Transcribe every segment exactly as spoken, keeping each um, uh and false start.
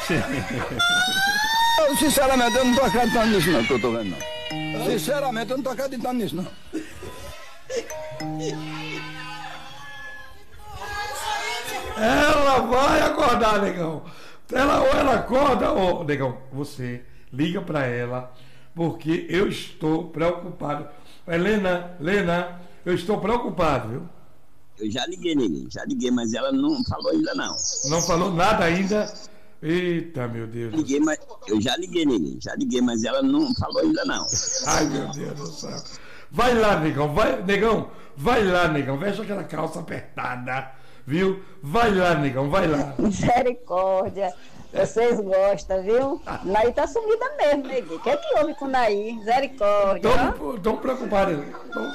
Eu, sinceramente, eu não tô acreditando nisso não, que eu tô vendo não. Sinceramente, eu não tô acreditando nisso não. Ela vai acordar, negão. Ela, ou ela acorda, ou, negão, você liga pra ela, porque eu estou preocupado. Helena, Lena, eu estou preocupado, viu? Eu já liguei, neguinho, já liguei, mas ela não falou ainda não. Não falou nada ainda? Eita, meu Deus. Liguei, mas eu já liguei, neguinho, já liguei, mas ela não falou ainda não. Ai, meu Deus do céu. Vai lá, negão, vai, negão, vai lá, negão, veste aquela calça apertada, viu? Vai lá, negão, vai lá. Misericórdia. Vocês gostam, viu? Naí tá sumida mesmo, neguinho. O que é que houve com Naí? Misericórdia. Estão preocupados. Tô...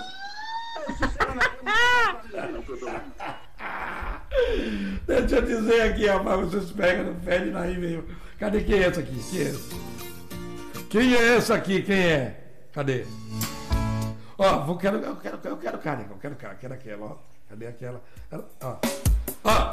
Deixa eu dizer aqui, rapaz, vocês pegam no pé de Naí mesmo. Cadê quem é essa aqui? Quem é essa? Quem é essa aqui? Quem é? Cadê? Ó, vou, quero, eu quero, eu quero cara, eu quero cara, quero aquela, ó. Cadê aquela? Ela, ó. Ó.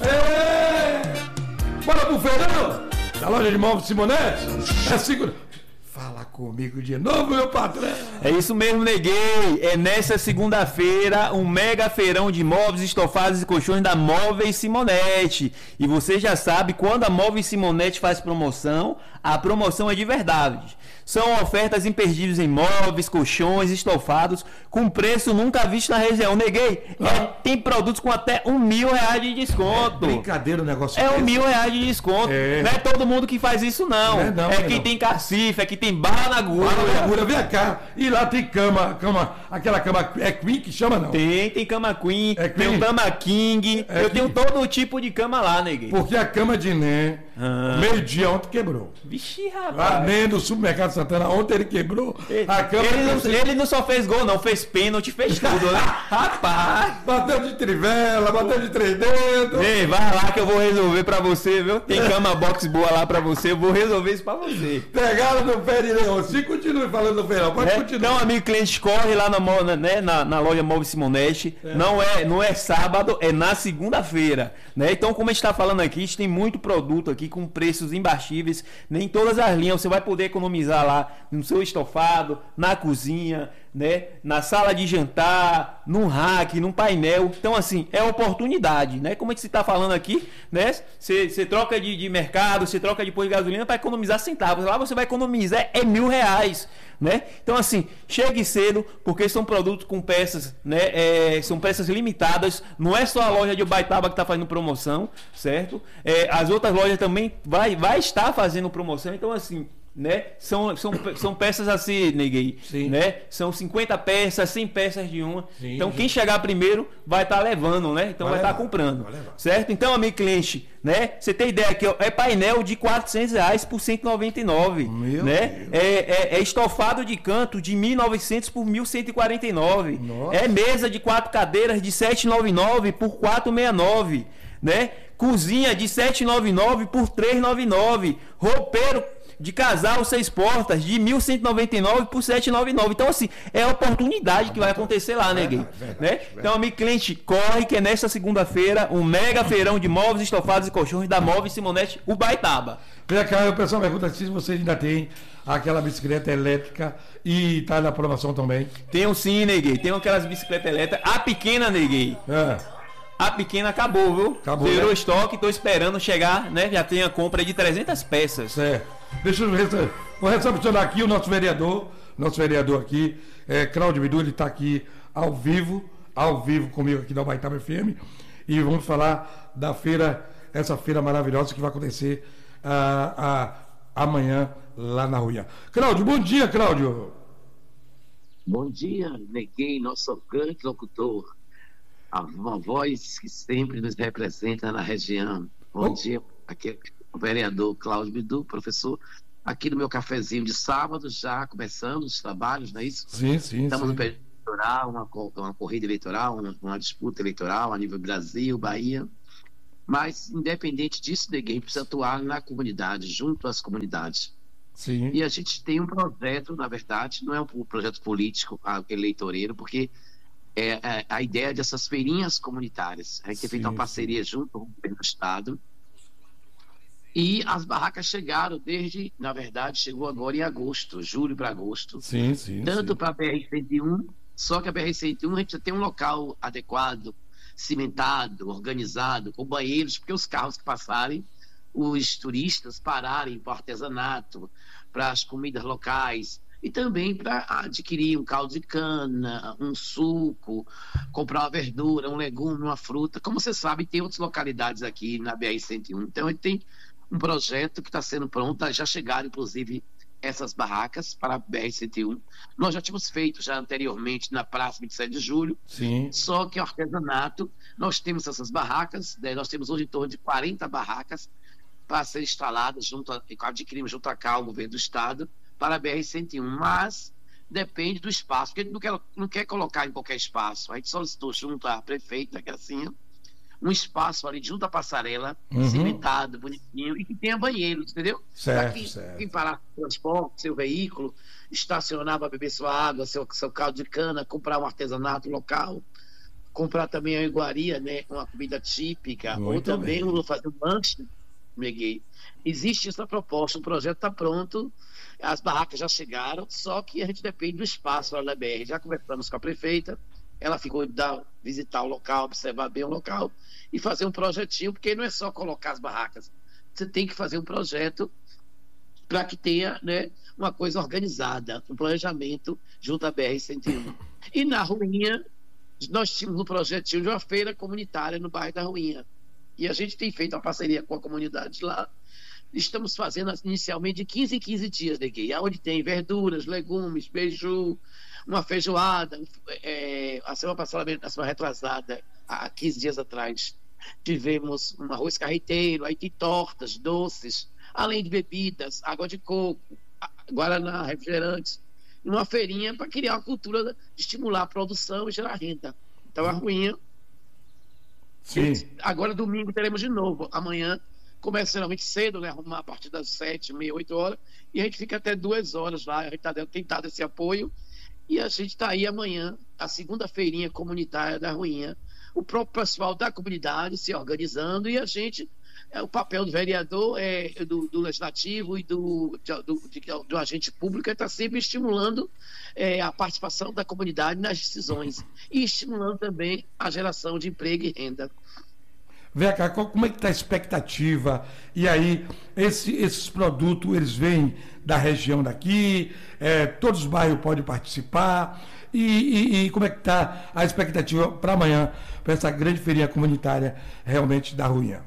Ê! Bora pro feirão da loja de móveis Simonetti. É segura. Fala comigo de novo, meu patrão. É isso mesmo, neguei. É nessa segunda-feira um mega feirão de móveis, estofados e colchões da Móveis Simonetti. E você já sabe, quando a Móveis Simonetti faz promoção, a promoção é de verdade. São ofertas imperdíveis em móveis, colchões, estofados, com preço nunca visto na região. Neguei, Ah. é, tem produtos com até um mil reais de desconto. É brincadeira o negócio. É um desse. mil reais de desconto. É. Não é todo mundo que faz isso, não. Não é não, é não é quem não. tem cacife, é quem tem barra na agulha. Para agulha, vem cá. E lá tem cama, cama, aquela cama é Queen que chama, não? Tem, tem cama Queen, É tem Queen? o Dama King. É eu King. tenho todo tipo de cama lá, neguei. Porque a cama de Né, Ah. meio-dia ontem quebrou. Vixe, Lá rapaz. nem no supermercado Santana, ontem ele quebrou a cama. Ele não, ele ele não só fez gol, não, fez pênalti, fez tudo, né? Rapaz. bateu de trivela, bateu de três dedos. Ei, vai lá que eu vou resolver pra você, viu? Tem cama box boa lá pra você, eu vou resolver isso pra você. Pegaram no pé de leão. Se continue falando no feirão, pode Né? continuar. Então, amigo cliente, corre lá na, mo- na- né, na, na loja Móveis Simonetti. Não, é, não é sábado, é na segunda-feira. Né? Então, como a gente está falando aqui, a gente tem muito produto aqui com preços imbatíveis. Nem todas as linhas você vai poder economizar lá no seu estofado, na cozinha, né? Na sala de jantar, num rack, num painel. Então, assim, é oportunidade, né? Como a gente está falando aqui, né? Você você troca de, de mercado, você troca de posto de gasolina para economizar centavos. Lá você vai economizar é mil reais, né? Então, assim, chegue cedo, porque são produtos com peças, né? É, são peças limitadas. Não é só a loja de Ubaitaba que está fazendo promoção, certo? É, as outras lojas também vai, vai estar fazendo promoção. Então, assim, né? São, são, são peças assim, neguei, Sim. né? São cinquenta peças, cem peças de uma. Sim, então, sim. quem chegar primeiro vai estar levando, né? Então, Vai vai estar levar, comprando, vai levar. certo? Então, amigo cliente, né? Você tem ideia aqui, ó, é painel de quatrocentos reais por cento e noventa e nove, Meu né? Deus. É, é, é estofado de canto de mil e novecentos por mil cento e quarenta e nove. Nossa. É mesa de quatro cadeiras de setecentos e noventa e nove por quatrocentos e sessenta e nove, né? Cozinha de setecentos e noventa e nove por trezentos e noventa e nove. Roupeiro de casal seis portas de mil cento e noventa e nove por setecentos e noventa e nove. Então, assim, é a oportunidade que vai acontecer lá, né, Gui? verdade, Né? verdade. Então, amigo cliente, corre que é nesta segunda-feira um mega feirão de móveis, estofados e colchões da Móveis Simonetti Ubaitaba. Vem cá, o pessoal pergunta se vocês ainda tem aquela bicicleta elétrica e tá na promoção também. Tem um sim, neguei. Tem aquelas bicicletas elétricas. A pequena, neguei. É. A pequena acabou, viu? Acabou, Zerou né? estoque, tô esperando chegar, né? Já tem a compra de trezentas peças. Certo. Deixa eu rece- vou recepcionar aqui o nosso vereador, nosso vereador aqui, é, Cláudio Bidu, ele está aqui ao vivo, ao vivo comigo aqui da Ubaitaba F M, e vamos falar da feira, essa feira maravilhosa que vai acontecer ah, ah, amanhã lá na Rua. Cláudio, bom dia, Cláudio. Bom dia, neguei, nosso grande locutor, a- uma voz que sempre nos representa na região. Bom Oh. dia, aqui é o vereador Cláudio Bidu, professor, aqui no meu cafezinho de sábado, já começando os trabalhos, não é isso? Sim, sim, Estamos sim. no período eleitoral, uma, co- uma corrida eleitoral, uma, uma disputa eleitoral a nível Brasil, Bahia. Mas, independente disso, ninguém precisa atuar na comunidade, junto às comunidades. Sim. E a gente tem um projeto, na verdade, não é um projeto político ah, eleitoreiro, porque é, é a ideia dessas feirinhas comunitárias. A gente tem feito Sim, uma parceria junto com o governo do Estado E as barracas chegaram desde, na verdade, chegou agora em agosto, julho para agosto. Sim, sim. Tanto sim. para a B R cento e um, só que a B R cento e um a gente já tem um local adequado, cimentado, organizado, com banheiros, porque os carros que passarem, os turistas pararem para o artesanato, para as comidas locais, e também para adquirir um caldo de cana, um suco, comprar uma verdura, um legume, uma fruta. Como você sabe, tem outras localidades aqui na B R cento e um. Então, a gente tem um projeto que está sendo pronto, já chegaram, inclusive, essas barracas para a B R cento e um. Nós já tínhamos feito já anteriormente na Praça vinte e sete de Julho, Sim. só que o artesanato, nós temos essas barracas, né, nós temos hoje em torno de quarenta barracas para ser instaladas, junto a, adquirimos junto à C A O, o governo do Estado, para a B R cento e um, mas depende do espaço, porque a gente não quer, não quer colocar em qualquer espaço. A gente solicitou junto à prefeita, que é assim, um espaço ali junto à passarela, Uhum. cimentado, bonitinho, e que tenha banheiros, entendeu? Certo, Pra quem, certo. quem parar com transporte, seu veículo, estacionar para beber sua água, seu, seu caldo de cana, comprar um artesanato local, comprar também a iguaria, né, uma comida típica, ou Muito também bem. um, fazer um lanche, Meguei. Existe essa proposta, o projeto está pronto, as barracas já chegaram, só que a gente depende do espaço lá na B R. Já conversamos com a prefeita, ela ficou de dar, visitar o local, observar bem o local e fazer um projetinho, porque não é só colocar as barracas, você tem que fazer um projeto para que tenha, né, uma coisa organizada, um planejamento junto à B R cento e um. E na Ruinha, nós tínhamos um projetinho de uma feira comunitária no bairro da Ruinha. E a gente tem feito uma parceria com a comunidade lá. Estamos fazendo inicialmente de quinze em quinze dias, Neguei, onde tem verduras, legumes, beiju, uma feijoada. É, a semana passada, a semana retrasada, há quinze dias atrás, tivemos um arroz carreteiro, aí tem tortas, doces, além de bebidas, água de coco, guaraná, refrigerantes. Uma feirinha para criar uma cultura de estimular a produção e gerar renda. Então, a Ruinha. Sim. Agora, domingo, teremos de novo. Amanhã, começa geralmente cedo, né? Arrumar a partir das sete, meia, oito horas. E a gente fica até duas horas lá. A gente está tentado esse apoio. E a gente está aí amanhã, a segunda feirinha comunitária da Ruinha. O próprio pessoal da comunidade se organizando. E a gente, é, o papel do vereador, é, do, do legislativo e do, do, do, do agente público está sempre estimulando é, a participação da comunidade nas decisões. E estimulando também a geração de emprego e renda. Vem cá, como é que está a expectativa? E aí, esse, esses produtos, eles vêm da região daqui, é, todos os bairros podem participar, e, e, e como é que está a expectativa para amanhã, para essa grande feirinha comunitária realmente da Ruinha?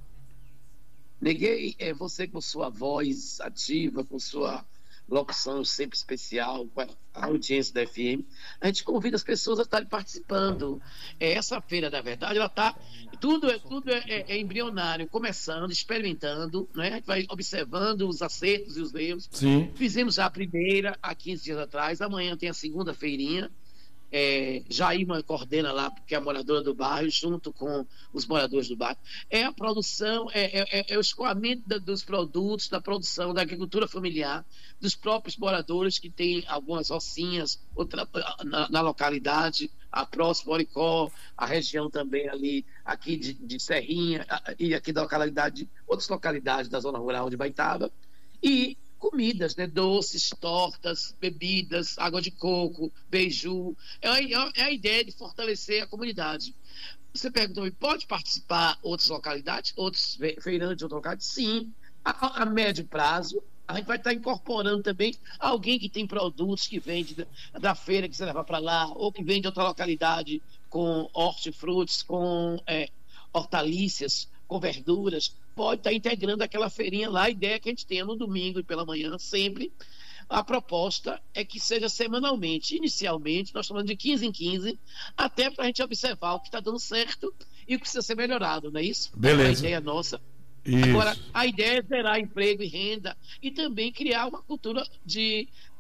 Neguei, é você com sua voz ativa, com sua locução sempre especial, com a audiência da F M, a gente convida as pessoas a estarem participando. É, essa feira, na verdade, ela está, tudo, é, tudo é, é, é embrionário, começando, experimentando, né? A gente vai observando os acertos e os erros. Sim. Fizemos já a primeira há quinze dias atrás, amanhã tem a segunda feirinha. É, Jaima coordena lá, porque é a moradora do bairro, junto com os moradores do bairro. É a produção, é, é, é o escoamento da, dos produtos, da produção, da agricultura familiar, dos próprios moradores que têm algumas rocinhas outra, na, na localidade, a próxima Oricó, a região também ali, aqui de, de Serrinha, e aqui da localidade, outras localidades da zona rural de Baitaba. E comidas, né? Doces, tortas, bebidas, água de coco, beiju. É a, é a ideia de fortalecer a comunidade. Você perguntou, pode participar outras localidades, outros feirantes de outras localidades? Sim. A, a médio prazo, a gente vai estar incorporando também alguém que tem produtos que vende da, da feira que você leva para lá, ou que vende de outra localidade com hortifrutis, com é, hortaliças, com verduras, pode estar integrando aquela feirinha lá. A ideia que a gente tenha no domingo e pela manhã, sempre. A proposta é que seja semanalmente. Inicialmente, nós estamos falando de quinze em quinze, até para a gente observar o que está dando certo e o que precisa ser melhorado, não é isso? Beleza. É a ideia nossa. Isso. Agora, a ideia é gerar emprego e renda e também criar uma cultura de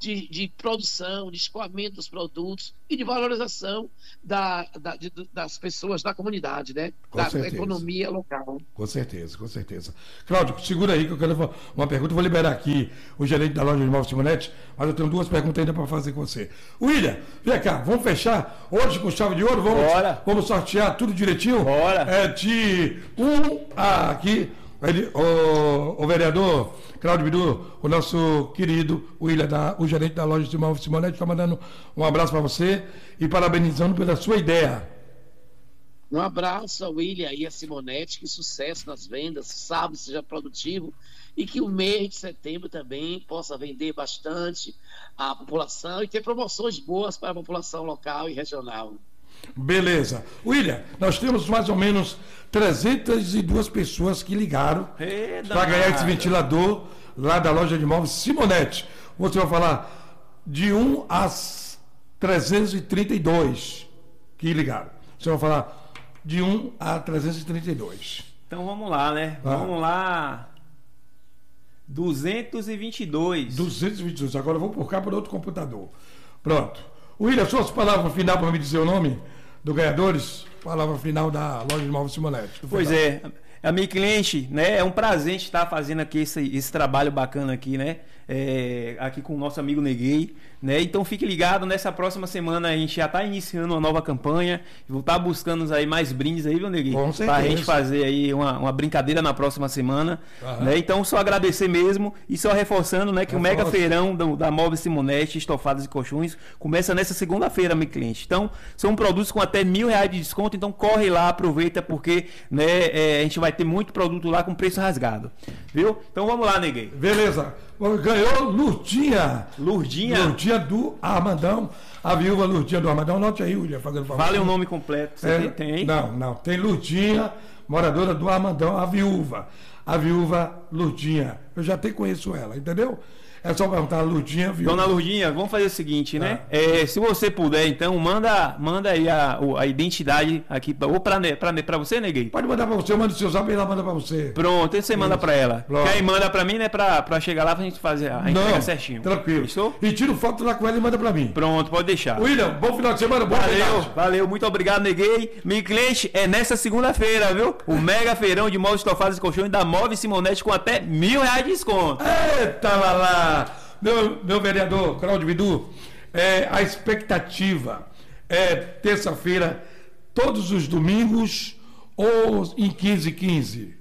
de, de produção, de escoamento dos produtos e de valorização da, da, de, das pessoas da comunidade, né? Com Da certeza. economia local. Com certeza, com certeza. Cláudio, segura aí que eu quero fa- uma pergunta. Eu vou liberar aqui o gerente da loja de imóveis Simonetti, mas eu tenho duas perguntas ainda para fazer com você. William, vem cá, vamos fechar hoje com chave de ouro? Vamos, Bora. vamos sortear tudo direitinho? Bora. É de um a aqui, ele, o, o vereador Cláudio Bidu, o nosso querido William, da, o gerente da loja de imóveis Simonetti, está mandando um abraço para você e parabenizando pela sua ideia. Um abraço ao William e a Simonetti, que sucesso nas vendas, sábado seja produtivo e que o mês de setembro também possa vender bastante à população e ter promoções boas para a população local e regional. Beleza. William, nós temos mais ou menos trezentas e duas pessoas que ligaram Ê, para ganhar danado. esse ventilador lá da loja de imóveis Simonetti. Você vai falar de um às trezentos e trinta e dois que ligaram. Você vai falar de um a trezentos e trinta e dois. Então vamos lá, né? Ah. Vamos lá. duzentos e vinte e dois. duzentos e vinte e dois. Agora eu vou por cá para outro computador. Pronto. William, suas palavras final para me dizer o nome do ganhadores? Palavra final da loja de imóveis Simonetti. Pois é, amigo cliente, né? É um prazer estar fazendo aqui esse, esse trabalho bacana aqui, né? É, aqui com o nosso amigo Neguei, né? Então fique ligado, nessa próxima semana a gente já está iniciando uma nova campanha, vou estar buscando aí mais brindes aí, viu, Neguei? Com certeza. Pra gente fazer aí uma, uma brincadeira na próxima semana, Aham. né? Então só agradecer mesmo e só reforçando, né, que o Mega Reforça. Feirão do, da Móveis Simonetti, estofados e colchões, começa nessa segunda-feira, meu cliente. Então são produtos com até mil reais de desconto, então corre lá, aproveita, porque, né, é, a gente vai ter muito produto lá com preço rasgado, viu? Então vamos lá, Neguei. Beleza. Ganhou Lurdinha. Lurdinha, Lurdinha do Armandão. A viúva Lurdinha do Armandão. Note aí, William, fazendo favor. vale o nome completo. Você É, tem, tem aí? Não, não. Tem Lurdinha, moradora do Armandão, a viúva. A viúva Lurdinha. Eu já até conheço ela, entendeu? É só perguntar a Lurdinha, viúva. Dona Lurdinha, vamos fazer o seguinte, né? Tá. É, se você puder, então, manda, manda aí a, o- a identidade aqui, pra, ou pra, ne- pra, ne- pra você, Neguei? Pode mandar pra você, eu mando o seu zap e ela manda pra você. Pronto, aí você manda pra ela. Pronto. Que aí manda pra mim, né? Pra, pra chegar lá pra gente fazer a entrega certinho. tranquilo. Fechou? E tira foto lá com ela e manda pra mim. Pronto, pode deixar. William, bom final de semana, boa Valeu, viagem. valeu, muito obrigado, Neguei. Meu cliente, é nessa segunda-feira, viu? O mega feirão de móveis estofados e colchões da Móveis Simonetti com até mil reais de desconto. Eita lá lá! Meu, meu vereador Cláudio Bidu, é, a expectativa é terça-feira, todos os domingos ou em quinze e quinze?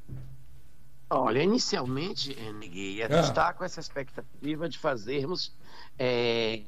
Olha, inicialmente, eh, Neguei, a Ah. gente está com essa expectativa de fazermos eh,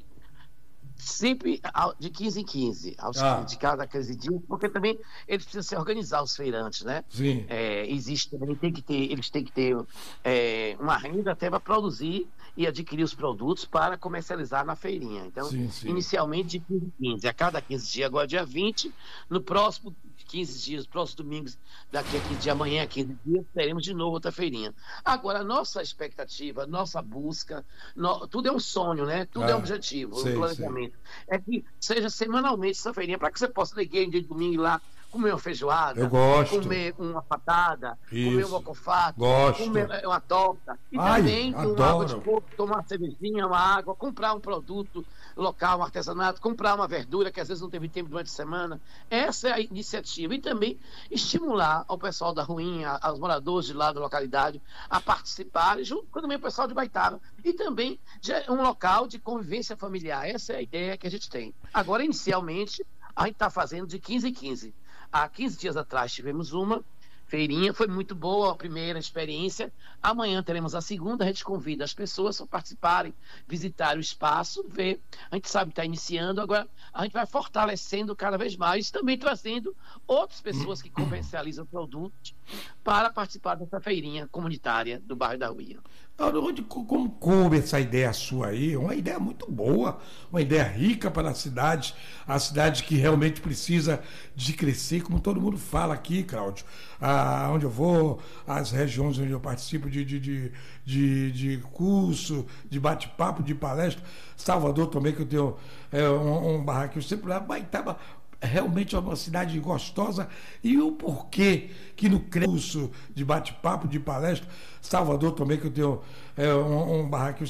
sempre ao- de quinze em quinze, aos, Ah. de cada quinze dias, porque também eles precisam se organizar, os feirantes, né? Sim. É, existe também, tem que ter, eles têm que ter é, uma renda até para produzir e adquirir os produtos para comercializar na feirinha. Então, Sim, sim. inicialmente de quinze em quinze, a cada quinze dias, agora dia vinte, no próximo quinze dias, próximos domingos, daqui a quinze dias, amanhã, quinze dias, teremos de novo outra feirinha. Agora, a nossa expectativa, nossa busca, no- tudo é um sonho, né? Tudo é Ah, um objetivo, sei, um planejamento. É que seja semanalmente essa feirinha, para que você possa ligar um dia de domingo e ir lá comer uma feijoada, Eu gosto. comer uma patada, Isso. comer um bocofato, Gosto. comer uma torta, e Ai, também tomar água de adoro. coco, tomar uma cervejinha, uma água, comprar um produto local, um artesanato, comprar uma verdura que às vezes não teve tempo durante a semana. Essa é a iniciativa. E também estimular ao pessoal da Ruinha, aos moradores de lá da localidade, a participarem, junto com também o pessoal de Baitaba. E também de um local de convivência familiar. Essa é a ideia que a gente tem. Agora, inicialmente, a gente está fazendo de quinze em quinze. Há quinze dias atrás tivemos uma feirinha, foi muito boa a primeira experiência. Amanhã teremos a segunda, a gente convida as pessoas a participarem, visitar o espaço, ver. A gente sabe que está iniciando, agora a gente vai fortalecendo cada vez mais, também trazendo outras pessoas que comercializam produtos para participar dessa feirinha comunitária do bairro da Ruinha. Agora, onde, co- como coube essa ideia sua aí? Uma ideia muito boa, uma ideia rica para a cidade, a cidade que realmente precisa de crescer, como todo mundo fala aqui, Cláudio. Ah, onde eu vou, as regiões onde eu participo de, de, de, de, de curso, de bate-papo, de palestra. Salvador também, que eu tenho é, um, um barraquinho sempre lá, Baitaba. Realmente é uma cidade gostosa. E o porquê que no curso de bate-papo, de palestra, Salvador também, que eu tenho é, um, um barraquinho